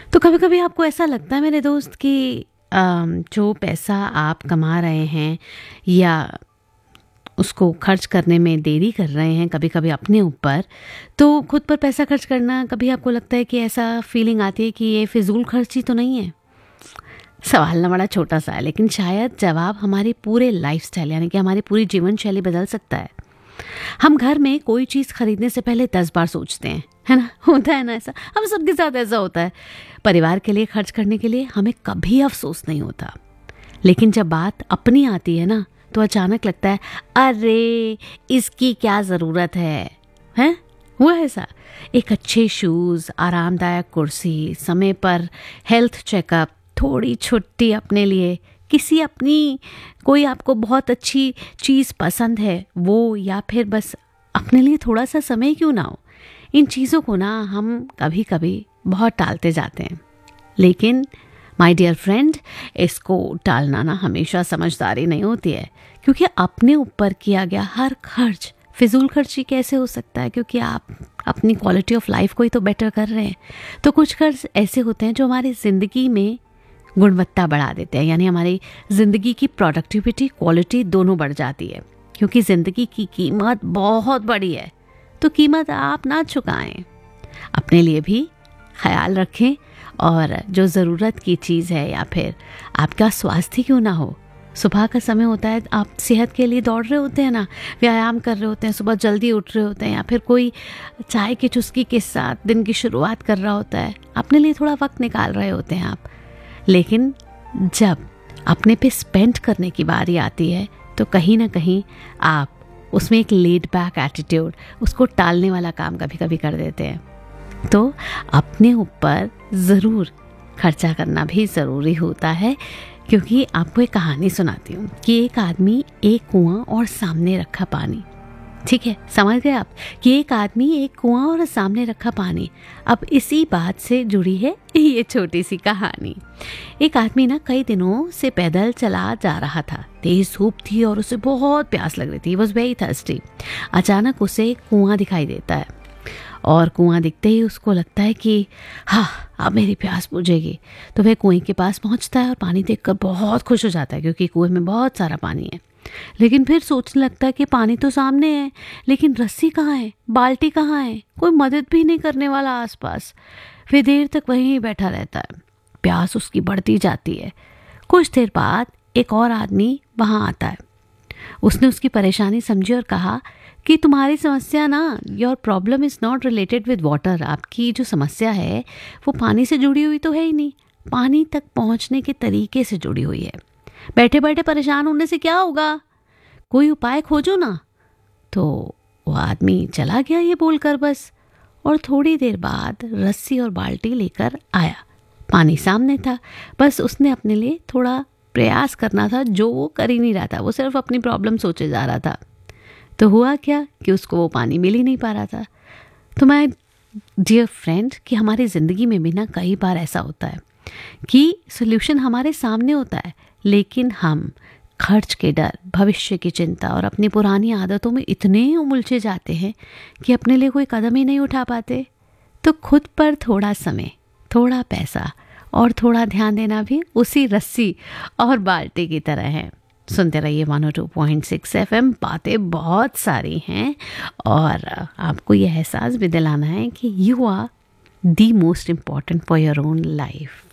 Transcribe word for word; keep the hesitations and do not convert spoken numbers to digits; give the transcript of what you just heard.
तो कभी कभी आपको ऐसा लगता है मेरे दोस्त कि अम, जो पैसा आप कमा रहे हैं या उसको खर्च करने में देरी कर रहे हैं कभी कभी अपने ऊपर, तो खुद पर पैसा खर्च करना कभी आपको लगता है कि ऐसा फीलिंग आती है कि ये फिजूल खर्ची तो नहीं है। सवाल ना बड़ा छोटा सा है, लेकिन शायद जवाब हमारी पूरे लाइफस्टाइल यानी कि हमारी पूरी जीवन शैली बदल सकता है। हम घर में कोई चीज़ खरीदने से पहले दस बार सोचते हैं, है ना? होता है ना ऐसा, हम सबके साथ ऐसा होता है। परिवार के लिए खर्च करने के लिए हमें कभी अफसोस नहीं होता, लेकिन जब बात अपनी आती है ना, तो अचानक लगता है अरे इसकी क्या ज़रूरत है हैं हुआ ऐसा। एक अच्छे शूज़, आरामदायक कुर्सी, समय पर हेल्थ चेकअप, थोड़ी छुट्टी अपने लिए, किसी अपनी कोई आपको बहुत अच्छी चीज़ पसंद है वो, या फिर बस अपने लिए थोड़ा सा समय क्यों ना हो। इन चीज़ों को ना हम कभी कभी बहुत टालते जाते हैं, लेकिन माय डियर फ्रेंड, इसको टालना ना हमेशा समझदारी नहीं होती है, क्योंकि अपने ऊपर किया गया हर खर्च फिजूल खर्ची कैसे हो सकता है, क्योंकि आप अपनी क्वालिटी ऑफ लाइफ को ही तो बेटर कर रहे हैं। तो कुछ खर्च ऐसे होते हैं जो हमारी ज़िंदगी में गुणवत्ता बढ़ा देते हैं, यानी हमारी ज़िंदगी की प्रोडक्टिविटी, क्वालिटी दोनों बढ़ जाती है, क्योंकि ज़िंदगी की कीमत बहुत बड़ी है। तो कीमत आप ना चुकाएं, अपने लिए भी ख्याल रखें, और जो ज़रूरत की चीज़ है या फिर आपका स्वास्थ्य क्यों ना हो, सुबह का समय होता है, आप सेहत के लिए दौड़ रहे होते हैं ना, व्यायाम कर रहे होते हैं, सुबह जल्दी उठ रहे होते हैं, या फिर कोई चाय की चुस्की के साथ दिन की शुरुआत कर रहा होता है, अपने लिए थोड़ा वक्त निकाल रहे होते हैं आप। लेकिन जब अपने पे स्पेंड करने की बारी आती है, तो कहीं ना कहीं आप उसमें एक लेड बैक एटीट्यूड, उसको टालने वाला काम कभी कभी कर देते हैं। तो अपने ऊपर ज़रूर खर्चा करना भी ज़रूरी होता है, क्योंकि आपको एक कहानी सुनाती हूँ कि एक आदमी एक कुआं और सामने रखा पानी। ठीक है, समझ गए आप कि एक आदमी एक कुआं और सामने रखा पानी। अब इसी बात से जुड़ी है ये छोटी सी कहानी। एक आदमी ना कई दिनों से पैदल चला जा रहा था। तेज धूप थी और उसे बहुत प्यास लग रही थी, वॉज वेरी थर्स्टी। अचानक उसे एक कुआं दिखाई देता है, और कुआं दिखते ही उसको लगता है कि हाँ, अब मेरी प्यास बुझेगी। तो वह कुएं के पास पहुंचता है और पानी देखकर बहुत खुश हो जाता है, क्योंकि कुएं में बहुत सारा पानी है। लेकिन फिर सोचने लगता है कि पानी तो सामने है, लेकिन रस्सी कहाँ है, बाल्टी कहाँ है, कोई मदद भी नहीं करने वाला आसपास। फिर देर तक वहीं बैठा रहता है, प्यास उसकी बढ़ती जाती है। कुछ देर बाद एक और आदमी वहाँ आता है। उसने उसकी परेशानी समझी और कहा कि तुम्हारी समस्या ना, your problem is not related with water. आपकी जो समस्या है वो पानी से जुड़ी हुई तो है ही नहीं, पानी तक पहुँचने के तरीके से जुड़ी हुई है। बैठे बैठे परेशान होने से क्या होगा, कोई उपाय खोजो ना। तो वो आदमी चला गया ये बोलकर बस, और थोड़ी देर बाद रस्सी और बाल्टी लेकर आया। पानी सामने था, बस उसने अपने लिए थोड़ा प्रयास करना था, जो वो कर ही नहीं रहा था। वो सिर्फ अपनी प्रॉब्लम सोचे जा रहा था। तो हुआ क्या कि उसको वो पानी मिल ही नहीं पा रहा था। तो मैं डियर फ्रेंड, कि हमारी ज़िंदगी में भी ना कई बार ऐसा होता है कि सॉल्यूशन हमारे सामने होता है, लेकिन हम खर्च के डर, भविष्य की चिंता और अपनी पुरानी आदतों में इतने उलझे जाते हैं कि अपने लिए कोई कदम ही नहीं उठा पाते। तो खुद पर थोड़ा समय, थोड़ा पैसा और थोड़ा ध्यान देना भी उसी रस्सी और बाल्टी की तरह है। सुनते रहिए one O two point six F M. बातें बहुत सारी हैं, और आपको यह एहसास भी दिलाना है कि you are the most important for your own life.